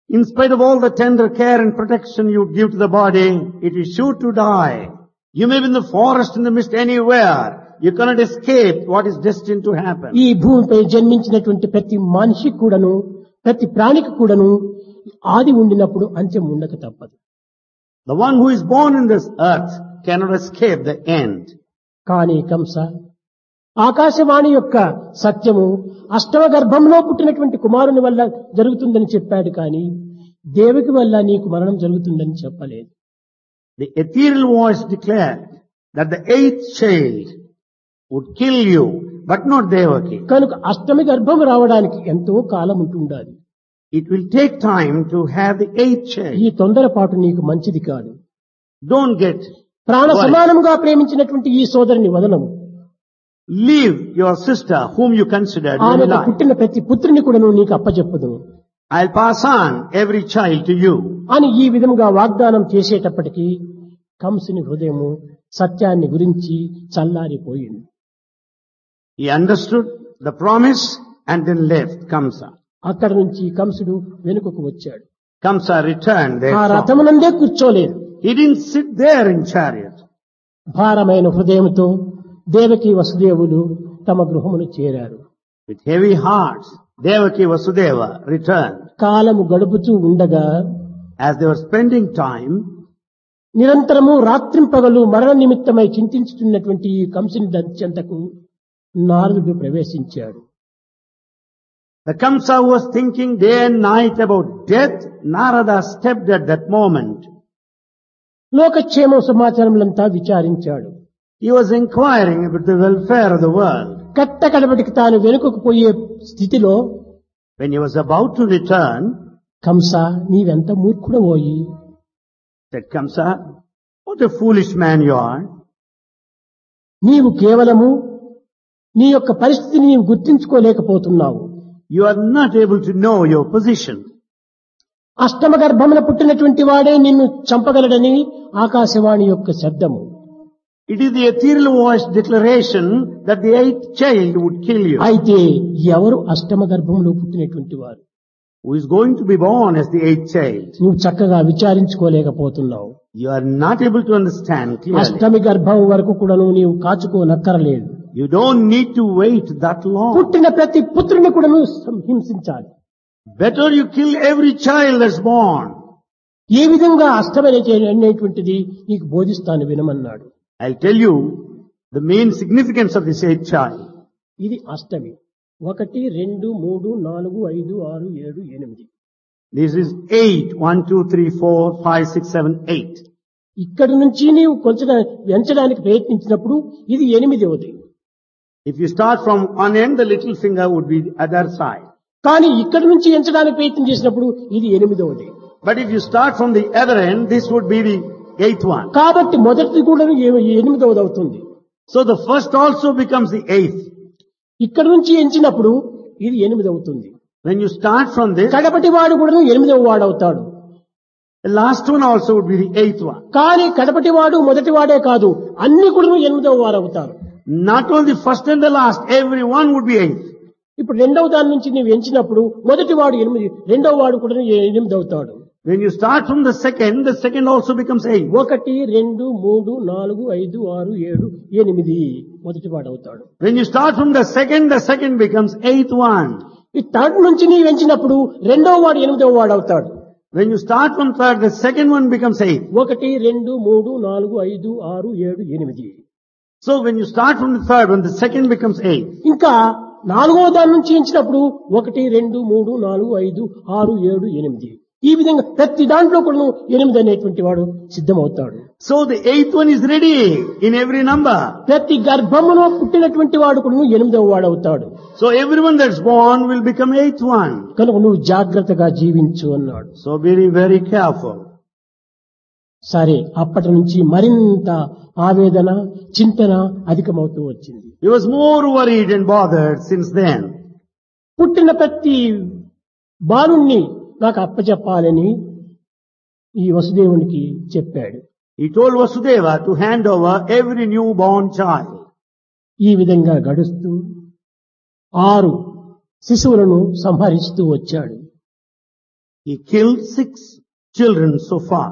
In spite of all the tender care and protection you give to the body, it is sure to die. You may be in the forest, in the mist, anywhere. You cannot escape what is destined to happen. ఈ భూమిపై జన్మించినటువంటి ప్రతి మనిషి కూడాను, ప్రతి ప్రాణికి కూడాను ఆది ఉండినప్పుడు అంత్యం ఉండక తప్పదు. The one who is born in this earth cannot escape the end. కానీ కంస ఆకాశవాణి యొక్క సత్యము అష్టమ గర్భంలో పుట్టినటువంటి కుమారుని వల్ల జరుగుతుందని చెప్పాడు, కానీ దేవకి వల్ల నీకు మరణం జరుగుతుందని చెప్పలేదు. The ethereal voice declared that the eighth child would kill you, but not Devaki. కనుక అష్టమి గర్భం రావడానికి ఎంతో కాలం ఉంటుండాలి. It will take time to have the eighth child. ఈ తొందరపాటు నీకు మంచిది కాదు. Don't get ప్రాణ worried. సమానముగా ప్రేమించినటువంటి ఈ సోదరుని వదనము. Leave your sister whom you considered very ఆమెకు light. పుట్టిన ప్రతి పుత్రుని కూడా నీకు అప్పచెప్పుదును I'll pass on every child to you. అని ఈ విధముగా వాగ్దానం చేసేటప్పటికీ కంసుని హృదయము సత్యాన్ని గురించి చల్లారిపోయింది. He understood the promise and then left Kamsa. అక్కడి నుంచి కంసుడు వెనుకకు వచ్చాడు. Kamsa returned ఆ therefore. రథమునందే కూర్చోలేదు. He didn't sit there in chariot. భారమైన హృదయంతో దేవకి వసుదేవులు తమ గృహమును చేరారు. With heavy hearts, Devaki Vasudeva returned. కాలము గడుపుతూ ఉండగా As they were spending time, నిరంతరము రాత్రింపగలు మరణ నిమిత్తమై చింతించుతున్నటువంటి ఈ కంసుని దంచెంతకు నారదుడు ప్రవేశించాడు. the Kamsa who was thinking day and night about death, Narada stepped at that moment. లోకక్షేమ సమాచారములంతా విచారించాడు. He was inquiring about the welfare of the world. కట్ట కడబడికి తాను వెనుకకు పోయే స్థితిలో When he was about to return, Kamsa నీవెంత మూర్ఖుడవోయి, said Kamsa, what a foolish man you are. నీవు కేవలము నీ యొక్క పరిస్థితిని నీవు గుర్తించుకోలేకపోతున్నావు. You are not able to know your position. అష్టమ గర్భమున పుట్టినటువంటి వాడే నిన్ను చంపగలడని ఆకాశవాణి యొక్క శబ్దము. It is the ethereal voice declaration that the eighth child would kill you. అయితే ఎవరు అష్టమ గర్భంలో పుట్టినటువంటి వారు? Who is going to be born as the eighth child? నువ్వు చక్కగా విచారించుకోలేకపోతున్నావు. You are not able to understand clearly. అష్టమి గర్భం వరకు కూడా నీవు కాచుకోనక్కరలేదు. You don't need to wait that long. పుట్టిన ప్రతి పుత్రుని కూడా నువ్వు హింసించాలి. Better you kill every child that's born. ఏ విధంగా అష్టమి అనేటువంటిది నీకు బోధిస్తాను వినమన్నాడు. I'll tell you the main significance of this eighth child. ఇది అష్టమి. 1 2 3 4 5 6 7 8. This is 8. 1, 2, 3, 4, 5, 6, 7, 8. ఇక్కడి నుంచి నీవు కొంచెం ఎంచడానికి ప్రయత్నించినప్పుడు ఇది 8వది. If you start from one end, the little finger would be the other side. కానీ ఇక్కడి నుంచి ఎంచడానికి ప్రయత్నం చేసినప్పుడు ఇది 8వది. But if you start from the other end, this would be the 8th one. కాబట్టి మొదటిది కూడా 8వది అవుతుంది. So the first also becomes the 8th. ఇక్కడి నుంచి ఎంచినప్పుడు ఇది 8 అవుతుంది. When you start from this, కడపటి వాడు కూడా 8వ వాడు అవుతాడు. the last one also would be the 8th one. కానీ కడపటి వాడు మొదటి వాడే కాదు, అన్ని కూడా 8వ వారు అవుతారు. Not only the first and the last, everyone would be 8th. ఇప్పుడు రెండవ దాని నుంచి నువ్వు ఎంచినప్పుడు మొదటి వాడు 8, రెండవ వాడు కూడా 8 అవుతాడు. When you start from the second also becomes 8. 1 2 3 4 5 6 7 8 మొదటి వాడు అవుతాడు. When you start from the second becomes 8th one. ఈ థర్డ్ నుంచి నీ వెంచినప్పుడు రెండవ వాడు 8వ వాడు అవుతాడు. When you start from third, the second one becomes 8. 1 2 3 4 5 6 7 8. So when you start from the third one, the second becomes 8. ఇంకా నాలుగవ దాని నుంచి ఎంచినప్పుడు 1 2 3 4 5 6 7 8. ఈ విధంగా ప్రతి దాంట్లో కూడా 8 అనేటువంటి వాడు సిద్ధమవుతాడు. So the 8th one is ready in every number. ప్రతి గర్భములో పుట్టినటువంటి వాడు కూడా 8వ వాడు అవుతాడు. So everyone that's born will become 8th one. కనుక నువ్వు జాగ్రత్తగా జీవించు అన్నాడు. So be very careful. సరే, అప్పటి నుంచి మరింత ఆవేదన చింతన అధికమవుతూ వచ్చింది. He was more worried and bothered since then. పుట్టిన ప్రతి బాలుణ్ణి నాకు అప్పచెప్పాలని ఈ వసుదేవునికి చెప్పాడు. He told Vasudeva to hand over every newborn child. ఈ విధంగా గడుస్తూ 6 శిశువులను సంహరిస్తూ వచ్చాడు. He killed 6 children so far.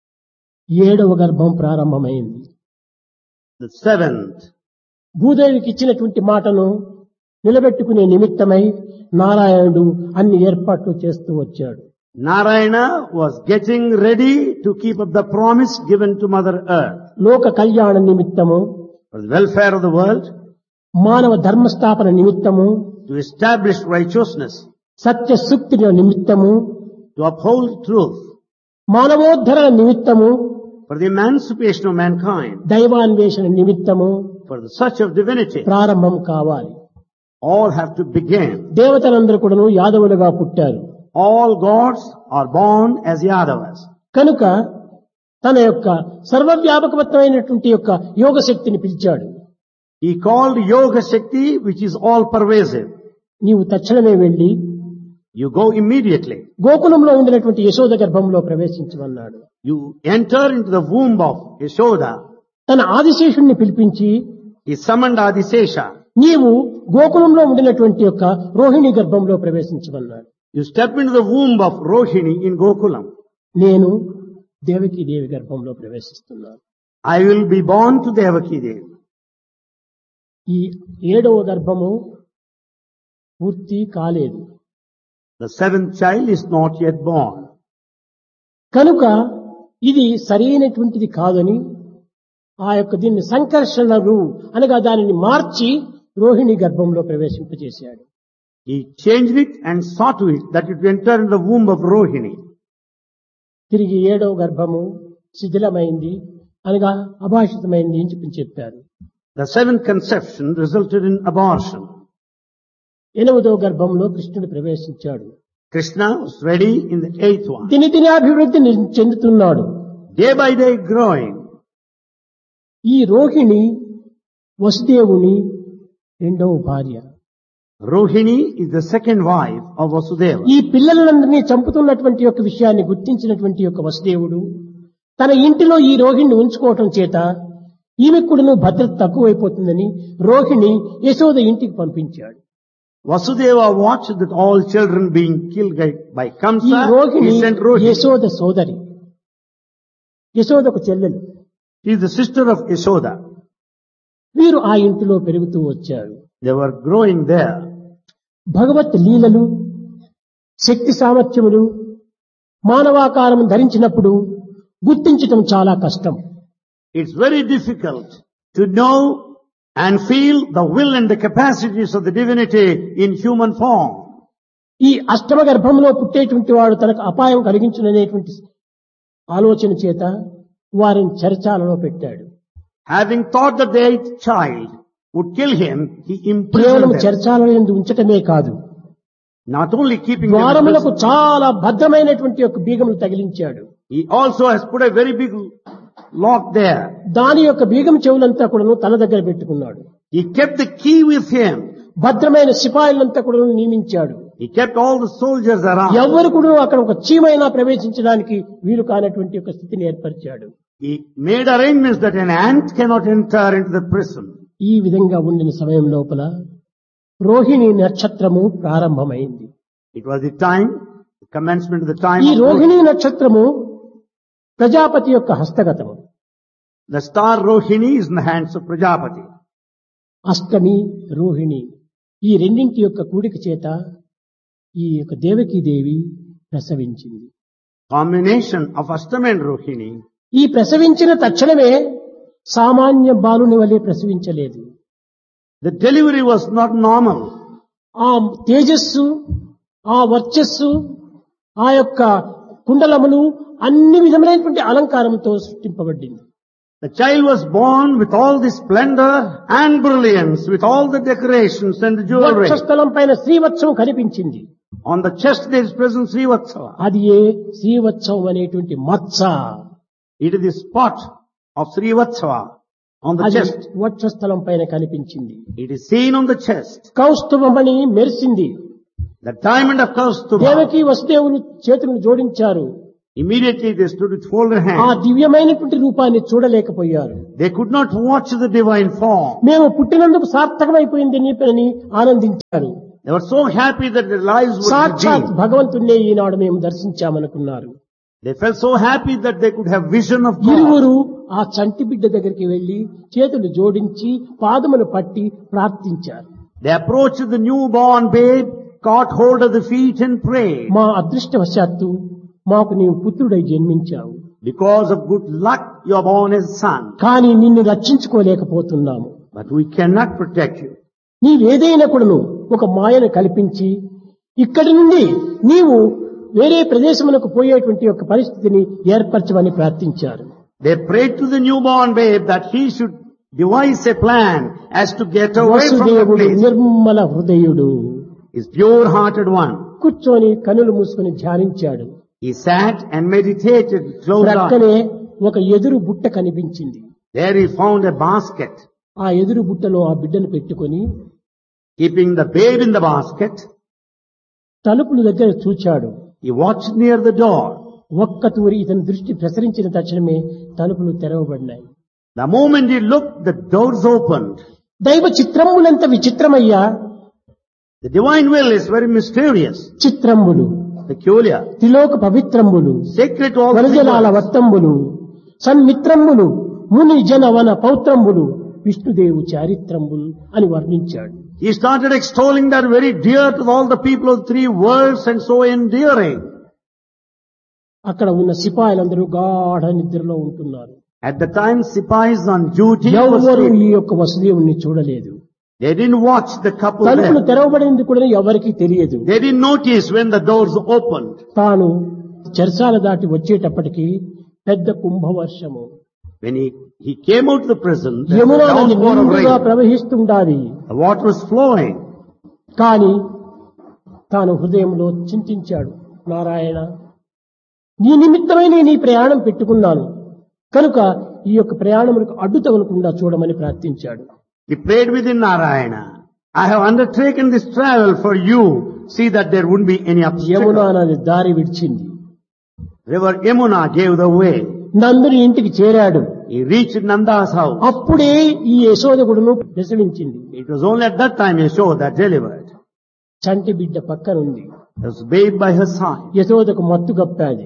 7వ గర్భం ప్రారంభమైంది. The 7th, భూదేవికి ఇచ్చినటువంటి మాటను నిలబెట్టుకునే నిమిత్తమై నారాయణుడు అన్ని ఏర్పాట్లు చేస్తూ వచ్చాడు. Narayana was getting ready to keep up the promise given to Mother Earth. లోక కళ్యాణ నిమిత్తము, For the welfare of the world, మానవ ధర్మస్థాపన నిమిత్తము, to establish righteousness, సత్య సూక్తి నిమిత్తము, to uphold truth, మానవోద్ధరణ నిమిత్తము, for the emancipation of mankind, దైవాన్వేషణ నిమిత్తము for the search of divinity. ప్రారంభం కావాలి. All have to begin. దేవతలందరూ కూడాను యాదవులుగా పుట్టారు. All gods are born as Yadavas. కనుక తన యొక్క సర్వవ్యాపకమైనటువంటి యొక్క యోగ శక్తిని పిలిచాడు. He called Yoga Shakti, which is all pervasive. నీవు తక్షణమే వెళ్లి You go immediately. గోకులంలో ఉండినటువంటి యశోద గర్భంలో ప్రవేశించమన్నాడు. You enter into the womb of Yashoda. తన ఆదిశేషుణ్ణి పిలిపించి He summoned Adisesha. నీవు గోకులంలో ఉండినటువంటి యొక్క రోహిణి గర్భంలో ప్రవేశించమన్నాడు. You step into the womb of Rohini in Gokulam. నేను దేవకీ దేవి గర్భంలో ప్రవేశిస్తున్నాను. I will be born to Devaki Devi. ఈ 7వ గర్భము పూర్తి కాలేదు. The 7th child is not yet born. కనుక ఇది సరైనటువంటిది కాదని ఆ యొక్క దీన్ని సంకర్షణలు అనగా దానిని మార్చి రోహిణి గర్భంలో ప్రవేశింపజేశాడు. He changed it and saw to it that it enter in the womb of Rohini. తిరిగి 7వ గర్భము శిథిలమైంది అనగా అభాషితమైంది అని చెప్పారు. The 7th conception resulted in abortion. 8వ గర్భంలో కృష్ణుడు ప్రవేశించాడు. Krishna was ready in the 8th one. దినదిన అభివృద్ధి చెందుతున్నాడు. Day by day growing. ఈ రోహిణి వసుదేవుని 2వ భార్య. Rohini is the second wife of Vasudeva. ఈ పిల్లలందరినీ చంపుతున్నటువంటి యొక్క విషయాన్ని గుర్తించినటువంటి యొక్క వసుదేవుడు తన ఇంటిలో ఈ రోహిణిని ఉంచుకోవటం చేత ఈమె కూడాను భద్రత తక్కువైపోతుందని రోహిణి యశోద ఇంటికి పంపించాడు. Vasudeva watched that all children being killed by ఈ Kamsa. Rohini He sent Rohini. Yashoda సోదరి, యశోదకు చెల్లెలు. She is the sister of Yashoda. వీరు ఆ ఇంటిలో పెరుగుతూ వచ్చారు. They were growing there. భగవత్ లీలలు, శక్తి సామర్థ్యములు మానవాకారం ధరించినప్పుడు గుర్తించటం చాలా కష్టం. It's very difficult to know and feel the will and the capacities of the divinity in human form. ఈ అష్టమ గర్భంలో పుట్టేటువంటి వాడు తనకు అపాయం కలిగించుననేటువంటి ఆలోచన చేత వారిని చెరచాలలో పెట్టాడు. Having thought that the 8th child would kill him, he కేవలం imprisoned them. చెరచాలలో ఎందు ఉంచటమే కాదు, Not only keeping them in ద్వారములకు prison, చాలా భద్రమైనటువంటి యొక్క బీగములు తగిలించాడు. he also has put a very big lock there. దాని యొక్క బీగం చెవులంతా కూడాను తన దగ్గర పెట్టుకున్నాడు. He kept the key with him. భద్రమైన సిపాయిలంతా కూడా నియమించాడు. He kept all the soldiers around. ఎవరు కూడా అక్కడ ఒక చీమైనా ప్రవేశించడానికి వీలు కానటువంటి ఒక స్థితిని ఏర్పరిచాడు. He made arrangements that an ant cannot enter into the prison. ఈ విధంగా ఉండిన సమయం లోపల రోహిణి నక్షత్రము ప్రారంభమైంది. It was the time, the commencement of the time ఈ of రోహిణి నక్షత్రము ప్రజాపతి యొక్క హస్తగతము. the star Rohini is in the hands of Prajapati. అష్టమి రోహిణి ఈ రెండింటి యొక్క కూడిక చేత ఈ యొక్క దేవకీ దేవి ప్రసవించింది. Combination of Ashtama and Rohini. ఈ ప్రసవించిన తక్షణమే సామాన్య బాలుని వలె ప్రసవించలేదు. The delivery was not normal. ఆ తేజస్సు, ఆ వర్చస్సు, ఆ యొక్క కుండలములు అన్ని విధములైనటువంటి అలంకారంతో సృష్టింపబడింది. The child was born with all the splendor and brilliance, with all the decorations and the jewelry. వక్షస్థలం పైన శ్రీవత్సవం కనిపించింది. On the chest there is present Srivatsava. అది ఏ శ్రీవత్సవం అనేటువంటి మత్స. It is the spot of Srivatsava on the అది chest. వక్షస్థలం పైన కనిపించింది. It is seen on the chest. కౌస్తుభమని మెరిసింది. The diamond of Kaustubha. Devaki వసుదేవులు చేతులను జోడించారు. Immediately they stood with folded ఆ hands. దివ్యమైనటువంటి రూపాన్ని చూడలేకపోయారు. They could not watch the divine form. మేము పుట్టినందుకు సార్థకమైపోయింది అని ఆనందించారు. They were so happy that their lives would సాక్షాత్ be. భగవంతుణ్ణే ఈనాడు మేము దర్శించామనుకున్నారు. They felt so happy that they could have vision of God. ఇరువురు ఆ చంటి బిడ్డ దగ్గరికి వెళ్లి చేతులు జోడించి పాదములు పట్టి ప్రార్థించారు. They approached the newborn babe, caught hold of the feet and prayed. మా అదృష్టవశాత్తు మాకు నీవు పుత్రుడై జన్మించావు, Because of good luck, you are born as son. కానీ నిన్ను రక్షించుకోలేకపోతున్నాము. But we cannot protect you. నీవేదైనా కూడాను ఒక మాయను కల్పించి ఇక్కడి నుండి నీవు వేరే ప్రదేశమునకు పోయేటువంటి ఒక పరిస్థితిని ఏర్పరచమని ప్రార్థించారు. They prayed to the newborn babe that he should devise a plan as to get away from the వసుదేవుడు place. Nirmala హృదయుడు He's pure-hearted one. కూర్చొని కనులు మూసుకొని ధ్యానించాడు. He sat and meditated, closed eyes. ప్రక్కనే ఒక ఎదురు బుట్ట కనిపించింది. There he found a basket. ఆ ఎదురు బుట్టలో ఆ బిడ్డను పెట్టుకొని Keeping the babe in the basket, తలుపుల దగ్గర చూచాడు. he watched near the door. ఒక్క తూరి ఇతని దృష్టి ప్రసరించిన తక్షణమే తలుపులు తెరవబడినాయి. The moment he looked, the doors opened. దైవ చిత్రములంత విచిత్రమయ్యా. The divine will is very mysterious, చిత్రంబులు, peculiar, త్రిలోక పవిత్రంబులు, sacred to all వనజలాల people. వర్తంబులు, సన్మిత్రంబులు, ముని జన వన పౌత్రంబులు, విష్ణుదేవు చారిత్రంబులు అని వర్ణించాడు. He started extolling that very dear to all the people of three worlds and so endearing. అక్కడ ఉన్న సిపాయిలందరూ గాఢ నిద్రలో ఉంటున్నారు. At the time, Sipais on duty was ఎవరు sleeping. ఈ యొక్క వసుదేవుణ్ణి చూడలేదు. They didn't watch the couple తలుపులు there. తెరవబడింది కూడా ఎవరికీ తెలియదు. They didn't notice when the doors opened. తాను చెరసాల దాటి వచ్చేటప్పటికి పెద్ద కుంభవర్షము When he came out of the prison, there was Yamuna a నది downpour of నిండుగా rain. ప్రవహిస్తుండాలి. The water was flowing. కానీ తాను హృదయంలో చింతించాడు, నారాయణ, నీ నిమిత్తమైన నీ ప్రయాణం పెట్టుకున్నాను కనుక ఈ యొక్క ప్రయాణములకు అడ్డు తగలకుండా చూడమని ప్రార్థించాడు. He prayed within Narayana. I have undertaken this travel for you. See that there wouldn't be any Yamuna obstacle. నది దారి విడిచింది. River Yamuna gave the way. నందుని ఇంటికి చేరాడు. He reached Nanda's house. అప్పుడే ఈ యశోదగుడును ప్రసవించింది. It was only at that time Yashoda delivered. చంటి బిడ్డ పక్కనుంది. There was a babe by her side. యశోదకు మత్తు గప్పాది.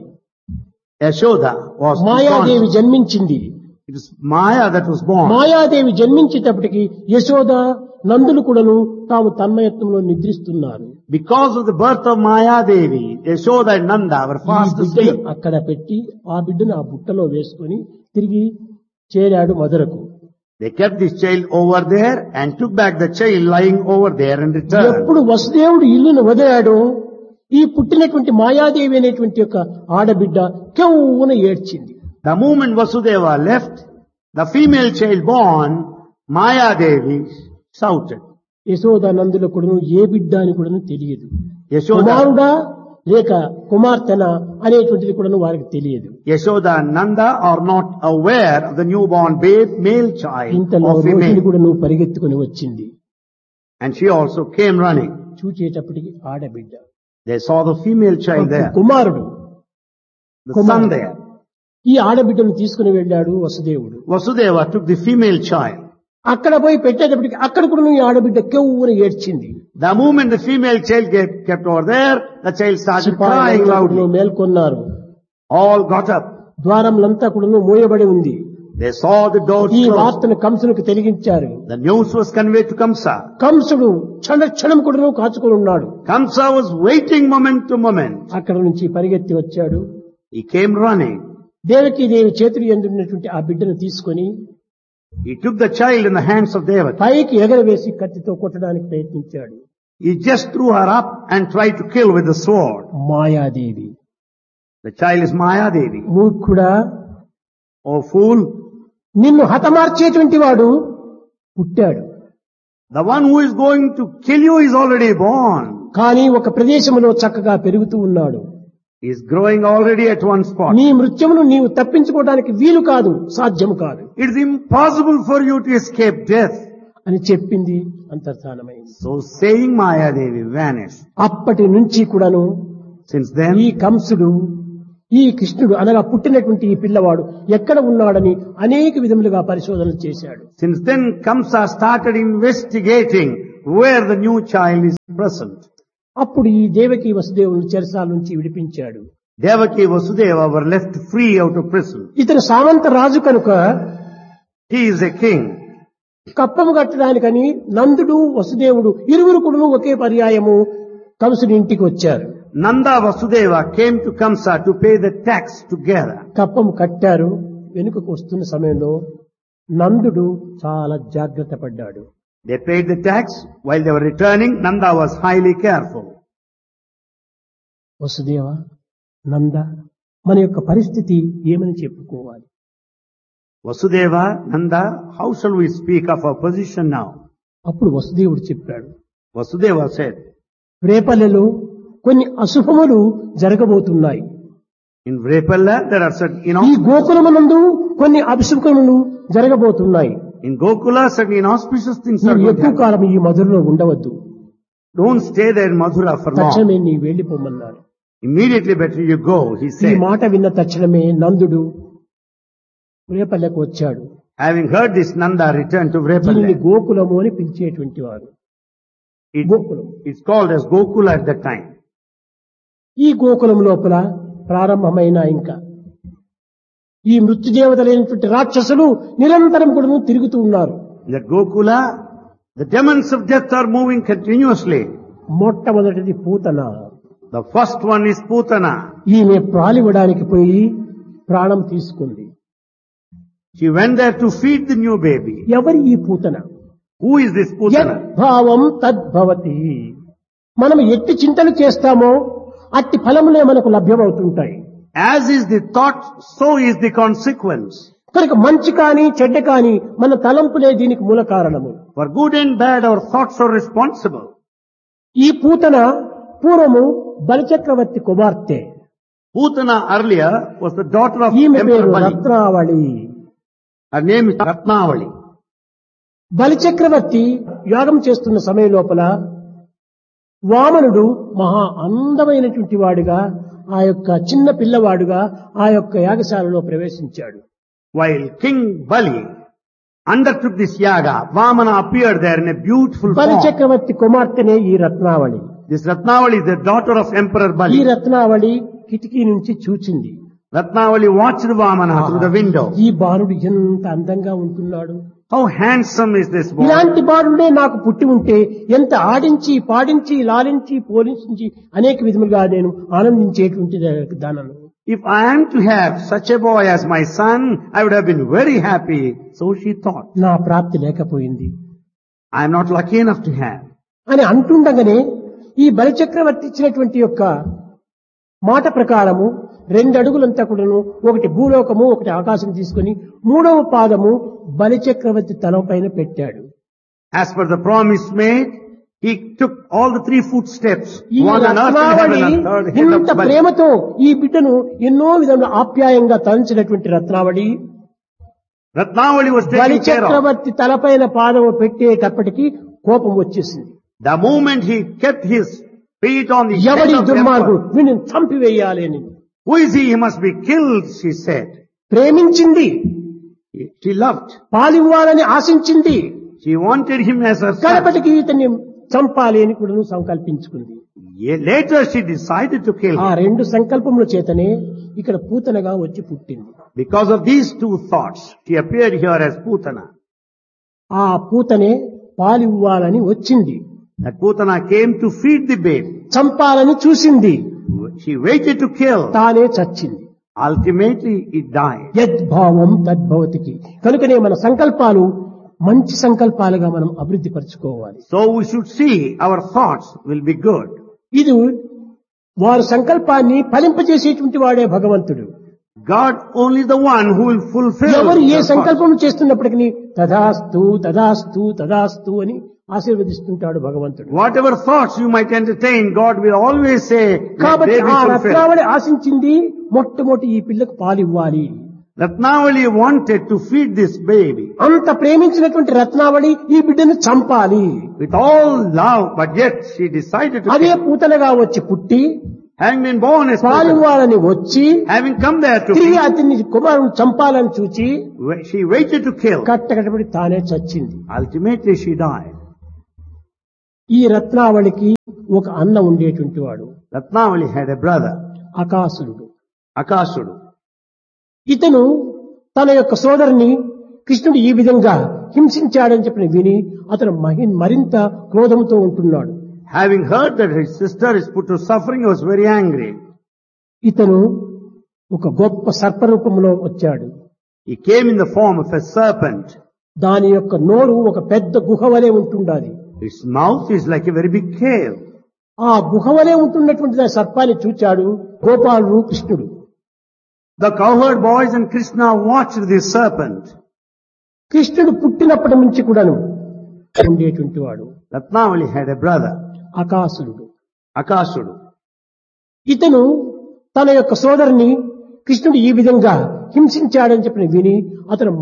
Yashoda was Mayadevi unconscious. జన్మించింది. It was Maya that was born. Mayadevi జన్మించేటప్పటికి Yashoda నందులు కూడాను తాము తన్మయత్వంలో నిద్రిస్తున్నారు. Because of the birth of Maya Devi, Yashoda and Nanda were ఈ fast బిడ్డను asleep. అక్కడ పెట్టి ఆ బిడ్డను ఆ బుట్టలో వేసుకొని తిరిగి చేరాడు మధురకు. They kept this child over there and took back the child lying over there and returned. ఎప్పుడు వసుదేవుడు ఇల్లును వదిలాడో ఈ పుట్టినటువంటి మాయాదేవి అనేటువంటి యొక్క ఆడబిడ్డ కెవ్వున ఏడ్చింది. The moment Vasudeva left, the female child born, Maya Devi, shouted. Yashoda Nandula కూడాను ఏ బిడ్డ అని కూడాను తెలియదు. Yashoda, కుమారుడా లేక కుమార్తెన అనేటువంటిది కూడాను వారికి తెలియదు. Yashoda and Nanda are not aware of the newborn babe, male child ఇంతలో or రోహిణి female. కూడాను పరిగెత్తుకుని వచ్చింది. And she also came running. చూచేటప్పటికి ఆడబిడ్డ, They saw the female child there, కుమారుడు. the son there. ఈ ఆడబిడ్డను తీసుకుని వెళ్ళాడు వసుదేవుడు. Vasudeva took the female child. అక్కడ పోయి పెట్టేటప్పటికి అక్కడ కూడా ఈ ఆడబిడ్డ కెవ్వున ఏడ్చింది. The moment the female child kept over there, the child started crying loudly. మేల్కొన్నారు. All got up. ద్వారములంతా కూడా మూయబడి ఉంది. They saw the doors ఈ closed. వార్తను కంసునికి తెలిగించారు. The news was conveyed to Kamsa. కంసుడు క్షణం కూడా కాచుకొని ఉన్నాడు. Kamsa was waiting moment to moment. అక్కడ నుంచి పరిగెత్తి వచ్చాడు. He came running. దేవకీదేవి చేతులు ఎందున్నటువంటి ఆ బిడ్డను తీసుకొని He took the child in the hands of Devaki. పైకి ఎగరవేసి కత్తితో కొట్టడానికి ప్రయత్నించాడు. He just threw her up and tried to kill with the sword. Mayadevi, The child is Maya Devi. మూర్ఖుడా, Oh fool, నిన్ను హతమార్చేటువంటి వాడు పుట్టాడు. the one who is going to kill you is already born. కానీ ఒక ప్రదేశంలో చక్కగా పెరుగుతూ ఉన్నాడు. He is growing already at one spot. నీ మృత్యుమును నీవు తప్పించుకోవడానికి వీలు కాదు, సాధ్యము కాదు It is impossible for you to escape death. అని చెప్పింది. అంతర్ధానమైంది. So saying, Maya Devi vanished. అప్పటి నుంచి కూడాను Since ఈ then, కంసుడు ఈ కృష్ణుడు అనగా పుట్టినటువంటి ఈ పిల్లవాడు ఎక్కడ ఉన్నాడని అనేక విధములుగా పరిశోధనలు చేశాడు. Since then, Kamsa started investigating where the new child is present. అప్పుడు ఈ దేవకి వసుదేవుని చెరసాల నుంచి విడిపించాడు. Devaki Vasudeva were left free out of prison. ఇతను సామంత రాజు కనుక He is a king. కప్పము కట్టడానికని నందుడు వసుదేవుడు ఇరువురు కూడా ఒకే పర్యాయము కంసుని ఇంటికి వచ్చారు. Nanda Vasudeva came to Kamsa to pay the tax together. కప్పము కట్టారు. వెనుకకు వస్తున్న సమయంలో నందుడు చాలా జాగ్రత్త పడ్డాడు. They paid the tax. While they were returning, Nanda was highly careful. Vasudeva, నంద, మన యొక్క పరిస్థితి ఏమని చెప్పుకోవాలి? Vasudeva, Nanda, how shall we speak of our position now? అప్పుడు వసుదేవుడు చెప్పాడు, Vasudeva said, రేపల్లెలో కొన్ని అశుభములు జరగబోతున్నాయి. in Vrepalla there are certain, ఈ గోకులమునందు కొన్ని అభిషేకములు జరగబోతున్నాయి. in Gokula certain inauspicious things are నువ్వు going to ఎక్కువ happen. కాలం ఈ మధురలో ఉండవద్దు. Don't stay there in Mathura for long. తక్షణమే నీ వెళ్ళిపోమన్నాడు. Immediately better you go, he ఈ said. మాట విన్న తక్షణమే నందుడు రేపల్లెకు వచ్చాడు. Having heard this, Nanda returned to దీనిని Vrepalla. గోకులము అని పిలిచేటువంటి వారు. Gokulam. It's called as Gokula at that time. ఈ గోకులం లోపల ప్రారంభమైన ఇంకా ఈ మృత్యుదేవతలైనటువంటి రాక్షసులు నిరంతరం కూడా తిరుగుతూ ఉన్నారు. In that Gokula, the demons of death are moving continuously. మొట్టమొదటిది Putana. The first one is Putana. ఈమె ప్రాలివ్వడానికి పోయి ప్రాణం తీసుకుంది. She went there to feed the new baby. ఎవరి ఈ Putana? Who is this Putana? యద్భావం తద్భవతి. మనం ఎట్టి చింతలు చేస్తామో అట్టి ఫలములే మనకు లభ్యమవుతుంటాయి. As is the thought, so is the consequence. కనుక మంచి కాని చెడ్డ కాని మన తలంపులే దీనికి మూల కారణము. For good and bad, our thoughts are responsible. ఈ పూతన పూర్వము బలిచక్రవర్తి కుమార్తె. Putana earlier was the daughter of ఈమె Emperor పేరు Bali. రత్నావళి. Her name is Ratnavali. బలిచక్రవర్తి యాగం చేస్తున్న సమయం లోపల వామనుడు మహా అందమైనటువంటి వాడుగా ఆ యొక్క చిన్న పిల్లవాడుగా ఆ యొక్క యాగశాలలో ప్రవేశించాడు. While King Bali undertook this yaga, Vamana appeared there in a beautiful form. బలిచక్రవర్తి కుమార్తెనే ఈ రత్నావళి. This Ratnavali is the daughter of Emperor ఈ Bali. రత్నావళి కిటికీ నుంచి చూచింది. Ratnavali watched Vamana through the window. ఈ బాలుడు ఎంత అందంగా ఉంటున్నాడు. How handsome is this boy? ఇలాంటి బాలుడే నాకు పుట్టి ఉంటే ఎంత ఆడించి పాడించి లాలించి పోలించి అనేక విధములుగా నేను ఆనందించేటువంటి దానను. If I am to have such a boy as my son, I would have been very happy. So she thought. నా ప్రాప్తి లేకపోయింది I am not lucky enough to have. అని అంటుండగానే ఈ బలిచక్రవర్తి ఇచ్చినటువంటి యొక్క మాట ప్రకారము 2 అడుగులంతా కూడాను ఒకటి భూలోకము ఒకటి ఆకాశం తీసుకుని 3వ పాదము బలిచక్రవర్తి తలం పైన పెట్టాడు. As per the promise made, he took all the 3 footsteps, ఈ one on earth and రత్నావళి heaven and third head ఇంత of Bali. ప్రేమతో ఈ బిడ్డను ఎన్నో విధంగా ఆప్యాయంగా తలంచినటువంటి రత్నావళి Ratnavali was taken care of. బలిచక్రవర్తి తలపైన పాదము పెట్టేటప్పటికి కోపం వచ్చేసింది. The moment he kept his feet on the head ఎవరి of the దుర్మార్గుడు emperor, వీడిని చంపివేయాలి అని who is he? He must be killed, she said. ప్రేమించింది, She loved. పాలివ్వాలని ఆశించింది. She wanted him as her son. కడపటికి ఇతన్ని చంపాలి అని కూడా సంకల్పించుకుంది. Later she decided to kill ఆ him. 2 సంకల్పముల చేతనే ఇక్కడ పూతనగా వచ్చి పుట్టింది. Because of these 2 thoughts, she appeared here as Putana. ఆ పూతనే పాలివ్వాలని వచ్చింది. That Putana came to feed the babe. చంపాలని చూసింది, She waited to kill. తానే చచ్చింది. Ultimately, it died. యద్భావం తద్భవతికి. కనుకనే మన సంకల్పాలు మంచి సంకల్పాలుగా మనం అభివృద్ధి పరచుకోవాలి. So we should see our thoughts will be good. ఇది వారు సంకల్పాన్ని ఫలింపజేసేటువంటి వాడే భగవంతుడు. God only the one who will fulfill ఎవరు ఏ their thoughts. సంకల్పం చేస్తున్నప్పటికీ తదాస్తు తదాస్తు తదాస్తు అని ఆశీర్వదిస్తుంటాడు భగవంతుడు. Whatever thoughts you might entertain, God will always say, let కాబట్టి they be ఆ fulfilled. రత్నావళి ఆశించింది మొట్టమొదటి ఈ పిల్లకు పాలివ్వాలి. Ratnavali wanted to feed this baby అంత ప్రేమించినటువంటి రత్నావళి ఈ బిడ్డను చంపాలి. with all love, but yet she decided to అదే kill. పూతనగా వచ్చి పుట్టి Having been born as Putana, పాలివ్వాలని వచ్చి having come there to తిరిగి feed, అతన్ని కుమారుని చంపాలని చూచి she waited to kill. కట్టకట్టబడి తానే చచ్చింది. Ultimately she died. ఈ రత్నావళికి ఒక అన్న ఉండేటువంటి వాడు Ratnavali had a brother, అకాసురుడు. Akasudu. ఇతను తన యొక్క సోదరుని కృష్ణుడు ఈ విధంగా హింసించాడని చెప్పిన విని అతను మరింత క్రోధంతో ఉంటున్నాడు. Having heard that his sister is put to suffering, he was very angry. ఇతను ఒక గొప్ప సర్పరూపంలో వచ్చాడు. He came in the form of a serpent. దాని యొక్క నోరు ఒక పెద్ద గుహ వలె ఉంటుండాలి. His mouth is like a very big cave. ఆ గుహ వలె ఉంటున్నటువంటి సర్పాన్ని చూచాడు గోపాలుడు కృష్ణుడు. The cowherd boys and Krishna watched this serpent. కృష్ణుడు పుట్టినప్పటి నుంచి కూడాను ఉండేటువంటి వాడు Ratnavali had a brother, అకాసురుడు. Akasudu. ఇతను తన యొక్క సోదరుని కృష్ణుడు ఈ విధంగా హింసించాడని చెప్పిన విని అతను